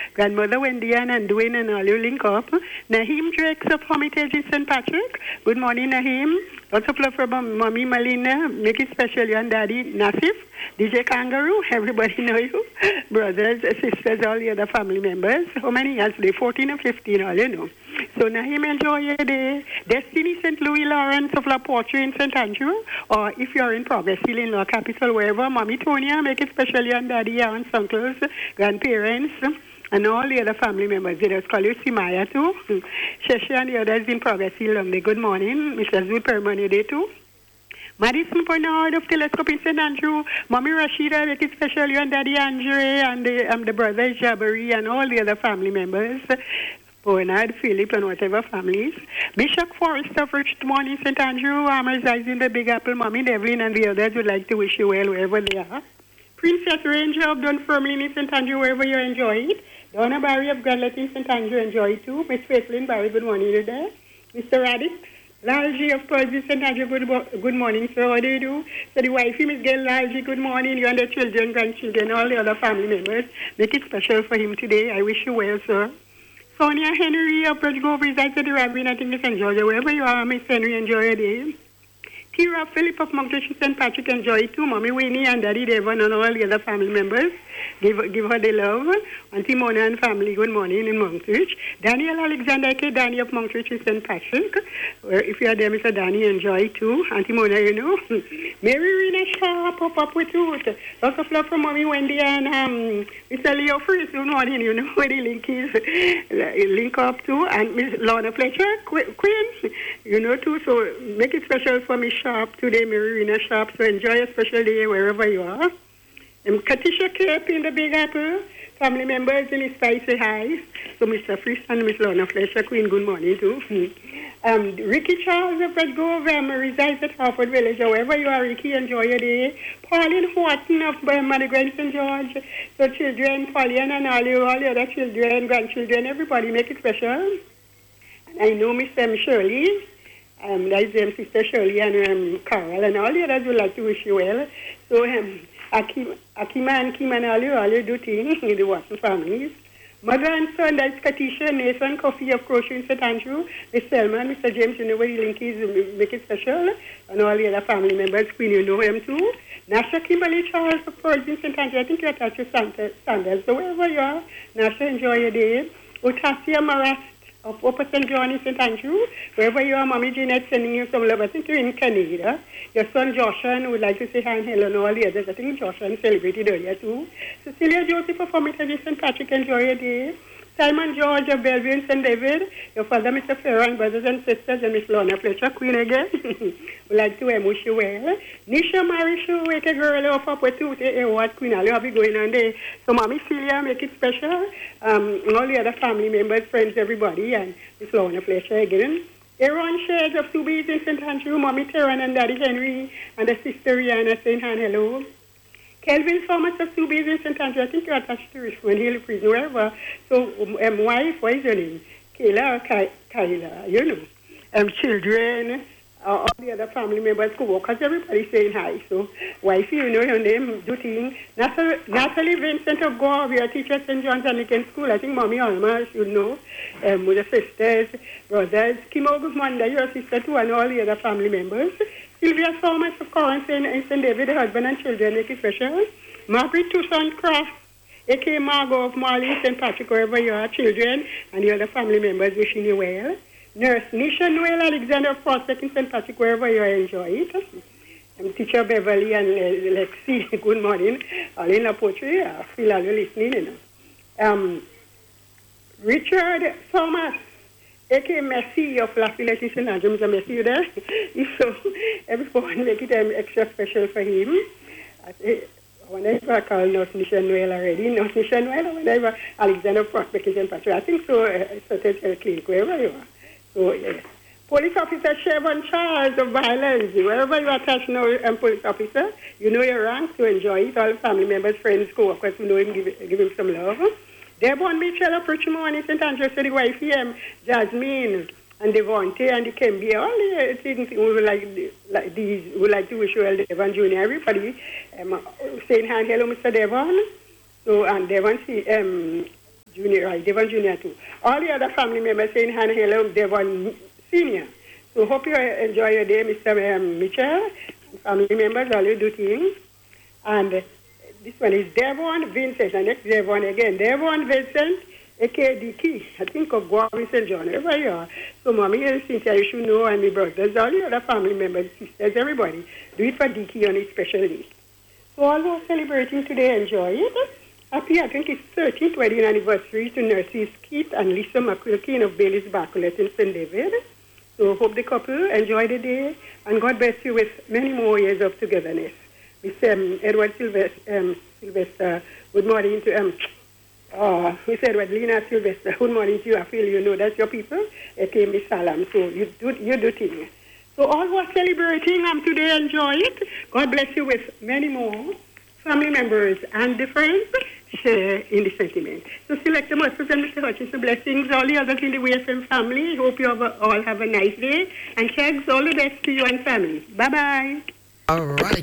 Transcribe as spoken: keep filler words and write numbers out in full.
Grandmother Wendy and Anduin and all you link up. Naheem Drakes of Hermitage in Saint Patrick. Good morning, Naheem. Lots of love for Mommy Malina. Make it special, you and Daddy Nasif. D J Kangaroo. Everybody know you. Brothers, sisters, all the other family members. How many years today? fourteen or fifteen, all you know. So Naheem, enjoy your day. Destiny Saint Louis Lawrence of La Porte in Saint Andrew. Or if you're in Progress Hill in Law Capital, wherever. Mommy Tonia, make it special, you and Daddy, aunts, uncles, grandparents. And all the other family members, they just call you Simaya too. Sheshi and the others in Progress Hill. Good morning. Mister Zul Permani Day too. Madison Bernard of Telescope in Saint Andrew. Mommy Rashida, make it special, you and Daddy Andre, and the, um, the brothers Jabari, and all the other family members. Bernard, Philip, and whatever families. Bishop Forrest of Richmond Morning, Saint Andrew. I'm residing in the Big Apple. Mommy Devlin and the others would like to wish you well wherever they are. Princess Ranger of Dunfermline in Saint Andrew, wherever you enjoy it. Donna Barry of Granlett in Saint Andrew, enjoy it too. Miss Faithlin Barry, good morning to there. Mister Radix, Lalji of Pearls in Saint Andrew, good, good morning, sir. How do you do? So the wifey, Miss Gail Lalji, good morning. You and the children, grandchildren, all the other family members. Make it special for him today. I wish you well, sir. Sonia Henry of Bridgegrove resides at the Rabbin, I think it's in Georgia. Wherever you are, Miss Henry, enjoy your day. Kira Philip of Moncton Saint Patrick, enjoy it too. Mommy Winnie and Daddy Devon and all the other family members. Give, give her the love. Auntie Mona and family, good morning in Moncton. Daniel Alexander K. Danny of Moncton Saint Patrick. Where if you are there, Mister Danny, enjoy it too. Auntie Mona, you know. Mary Rena Sharp, up up with you. Lots of love from Mommy Wendy and um, Mister Leo Fries, good morning, you know where the link is. Link up too. And Miss Lorna Fletcher, Queen, you know too. So make it special for Miss Sharp today, Mary Rena Sharp. So enjoy a special day wherever you are. Um, Katisha Cape in the Big Apple, family members in his face say hi. So Mister Fries and Miss Lorna Fletcher, Queen, good morning too. um, Ricky Charles of Red Grove um, resides at Harford Village. However you are, Ricky, enjoy your day. Pauline Horton of Mother Grand Saint George. So children, Pauline and all, you, all the other children, grandchildren, everybody make it special. And I know Miss um, Shirley. Um, that is um, Sister Shirley and um, Carol and all the others would like to wish you well. So um, Akim, Akima and Kim and all you, all you do things in the Watson families. Mother and son, that's Katisha, Nathan, Coffee of Crochet in Saint Andrew, Miss Selma, Mister James, you know where the link is, make it special, and all the other family members, Queen, you know him too. Nasha Kimberly Charles of Pearls in Saint Andrew, I think you're attached to Sanders, so wherever you are, Nasha, enjoy your day. Otasia Maras of Upper Saint John in Saint Andrew, wherever you are, Mommy Jeanette sending you some love. I think you're in Canada. Your son Joshua would like to say hi and hello and all the others. I think Joshua celebrated earlier too. Cecilia Joseph of Hermitage in Saint Patrick, enjoy your day. Simon George of Bellevue in Saint David, your father, Mister Farron, brothers and sisters, and Miss Lorna Fletcher, Queen again. We'd like to um, wish you well. Nisha Marishu, wake a girl off up with two, eh, what Queen, I'll be going on there. So Mommy Celia, make it special. Um, and all the other family members, friends, everybody, and Miss Lorna Fletcher again. Aaron Shades of Subies in Saint Andrew, Mommy Terran and Daddy Henry, and the sister Rihanna saying hi and hello. Kelvin Thomas of Subies in Saint Andrew, I think you're attached to Richmond Hill Prison, wherever. So, um, wife, what is your name? Kayla or Ky- Kyla, you know. Um, children, uh, all the other family members, co-workers, everybody saying hi. So, wifey, you know your name, do things. Natalie, Natalie Vincent of Gore, we are teachers at Saint John's Anglican School. I think Mommy Alma should know. Um, with the sisters, brothers. Kim Oguzmanda, your sister too, and all the other family members. Sylvia Thomas of Corinth in Saint David, the husband and children, make it special. Margaret Toussaint Croft, a k a. Margot of Marley, Saint Patrick, wherever you are, children, and the other family members wishing you well. Nurse Nisha Noel Alexander of Prospect in Saint Patrick, wherever you are, enjoy it. Um, Teacher Beverly and uh, Lexi, good morning. All in La Poetry, I feel all you listening, you know. Um, Richard Thomas, a k a. Messi of La Fillette in Saint Andrew, Mister Messi, you there? So, everyone make it um, extra special for him. I, whenever I call North Nisha Noel already, North Nisha Noel, whenever Alexander Prospect in Saint Patrick, I think so, uh, it's a clinic, wherever you are. So, yes. Police Officer Chevron Charles of Violence, wherever you are attached now, um, police officer, you know your rank, to enjoy it. All family members, friends, co-workers who know him, give, give him some love. Devon Mitchell of Richmond in Saint Andrew, so the wife here, Jasmine and Devontae and the Kemby, all the things we would like, like these, would like to wish you well, Devon Junior, everybody. Um, saying hi, hello, Mister Devon. So, and Devon, um, Junior. Junior, right, Devon Junior too. All the other family members saying hi and hello, Devon Senior. So hope you enjoy your day, Mister Um, Mitchell. Family members, all you do things. And this one is Devon Vincent. And next Devon again. Devon Vincent, a k a. D K. I think of Guavi Saint John, wherever you are. So mommy and Cynthia, you should know, and my brothers, all the other family members, sisters, everybody. Do it for D K on his special day. So all who are celebrating today, enjoy it. Happy, I think it's thirteenth wedding anniversary to nurses Keith and Lisa McQuilkin of Bailey's Bacolet in Saint David. So hope the couple enjoy the day, and God bless you with many more years of togetherness. Miss um, Edward Sylvester, um, Sylvester, good morning to um, uh, Miss Edward Lena Sylvester, good morning to you. I feel you know that's your people. It came Miss Salam, so you do you do things. So all who are celebrating um, today, enjoy it. God bless you with many more family members and the friends share in the sentiment. So select the most present Mister Hutchinson blessings, all the others in the W F M family. Hope you have a, all have a nice day. And Kegs, all the best to you and family. Bye-bye. All right.